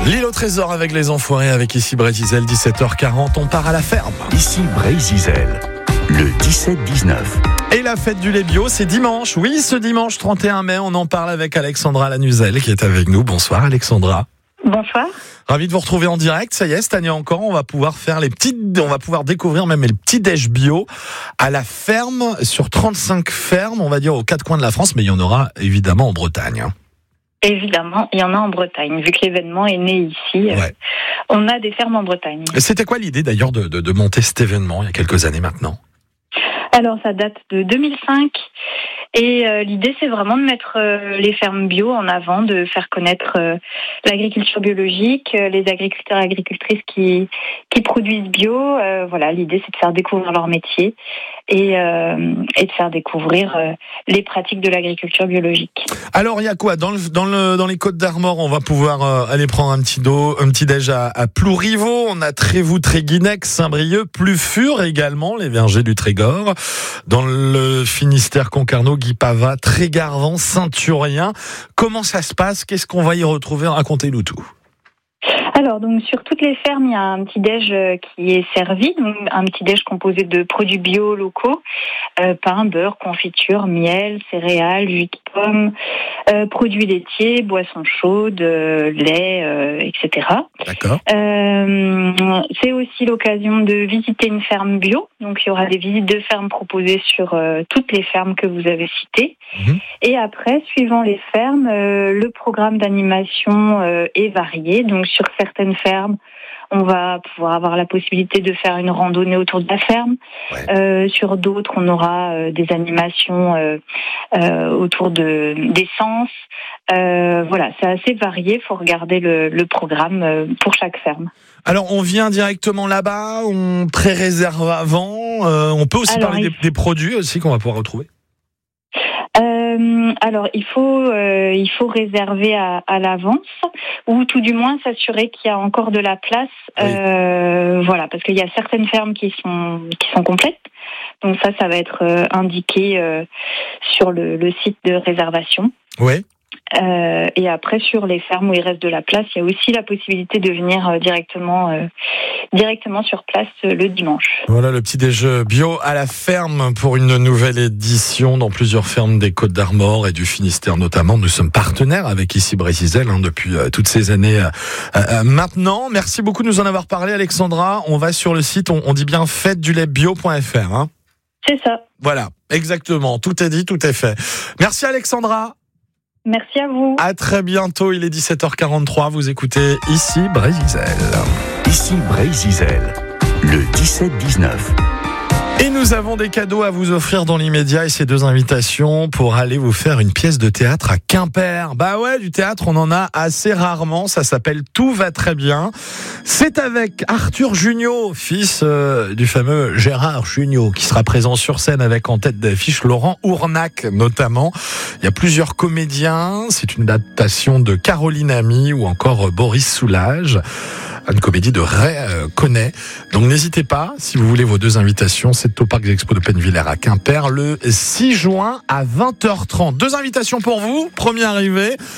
L'île au trésor avec les enfoirés, avec ici Brésil, 17h40, on part à la ferme. Ici Brésil, le 17-19. Et la fête du lait bio, c'est dimanche. Oui, ce dimanche 31 mai, on en parle avec Alexandra Lanuzel qui est avec nous. Bonsoir Alexandra. Bonsoir. Ravi de vous retrouver en direct. Ça y est, cette année encore, on va pouvoir découvrir même les petits déj bio à la ferme, sur 35 fermes, on va dire aux quatre coins de la France, mais il y en aura évidemment en Bretagne. Évidemment, il y en a en Bretagne. Vu que l'événement est né ici, on a des fermes en Bretagne. C'était quoi l'idée d'ailleurs de monter cet événement il y a quelques années maintenant ? Alors, ça date de 2005. Et l'idée, c'est vraiment de mettre les fermes bio en avant, de faire connaître l'agriculture biologique, les agriculteurs et agricultrices qui produisent bio. Voilà, l'idée, c'est de faire découvrir leur métier et de faire découvrir les pratiques de l'agriculture biologique. Alors, il y a quoi dans les Côtes d'Armor? On va pouvoir aller prendre un petit déj à Plouriveau. On a Trévoux, Tréguinec, Saint-Brieuc, Ploufur également, les vergers du Trégor. Dans le Finistère, Concarneau, Guipava, Trégarvan, Saint-Urien. Comment ça se passe? Qu'est-ce qu'on va y retrouver? Racontez-nous tout. Alors, donc, sur toutes les fermes, il y a un petit déj qui est servi, donc un petit déj composé de produits bio locaux, pain, beurre, confiture, miel, céréales, jus de pomme, produits laitiers, boissons chaudes, lait, etc. D'accord. C'est aussi l'occasion de visiter une ferme bio, donc il y aura des visites de fermes proposées sur toutes les fermes que vous avez citées. Mmh. Et après, suivant les fermes, le programme d'animation est varié, donc sur certaines fermes, on va pouvoir avoir la possibilité de faire une randonnée autour de la ferme. Ouais. Sur d'autres, on aura des animations autour d'essence. Voilà, c'est assez varié. Il faut regarder le programme pour chaque ferme. Alors, on vient directement là-bas, on pré-réserve avant. On peut aussi parler des produits aussi qu'on va pouvoir retrouver. Alors, il faut réserver à l'avance, ou tout du moins s'assurer qu'il y a encore de la place. Oui. Voilà, parce qu'il y a certaines fermes qui sont complètes. Donc ça va être indiqué sur le site de réservation. Oui. Et après, sur les fermes où il reste de la place, il y a aussi la possibilité de venir directement sur place le dimanche. Voilà le petit déj bio à la ferme pour une nouvelle édition dans plusieurs fermes des Côtes d'Armor et du Finistère notamment. Nous sommes partenaires avec ici Brésil depuis toutes ces années maintenant. Merci beaucoup de nous en avoir parlé, Alexandra. On va sur le site, on dit bien fêteduletbio.fr. Hein. C'est ça. Voilà, exactement. Tout est dit, tout est fait. Merci Alexandra. Merci à vous. À très bientôt, il est 17h43, vous écoutez ici Brésil. Ici Brésil, le 17-19. Et nous avons des cadeaux à vous offrir dans l'immédiat et ces deux invitations pour aller vous faire une pièce de théâtre à Quimper. Bah ouais, du théâtre, on en a assez rarement. Ça s'appelle Tout va très bien. C'est avec Arthur Jugnot, fils du fameux Gérard Jugnot, qui sera présent sur scène avec en tête d'affiche Laurent Ournac notamment. Il y a plusieurs comédiens. C'est une adaptation de Caroline Amy ou encore Boris Soulage. Une comédie de Ray Connet. Donc n'hésitez pas, si vous voulez vos deux invitations, c'est au Parc des Expos de Pennevillers à Quimper le 6 juin à 20h30. Deux invitations pour vous. Premier arrivé,